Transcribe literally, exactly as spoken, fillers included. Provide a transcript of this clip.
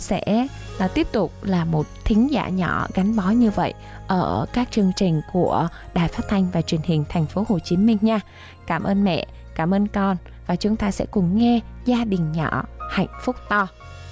sẽ là tiếp tục là một thính giả nhỏ gắn bó như vậy ở các chương trình của Đài Phát thanh và Truyền hình Thành phố Hồ Chí Minh nha. Cảm ơn mẹ, cảm ơn con, và chúng ta sẽ cùng nghe Gia đình nhỏ hạnh phúc to.